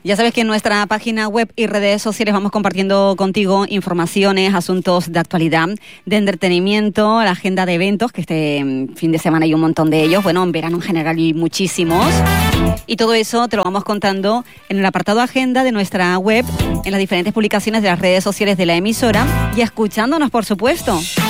Ya sabes que en nuestra página web y redes sociales vamos compartiendo contigo informaciones, asuntos de actualidad, de entretenimiento, la agenda de eventos, que este fin de semana hay un montón de ellos, bueno, en verano en general hay muchísimos. Y todo eso te lo vamos contando en el apartado agenda de nuestra web, en las diferentes publicaciones de las redes sociales de la emisora y escuchándonos, por supuesto.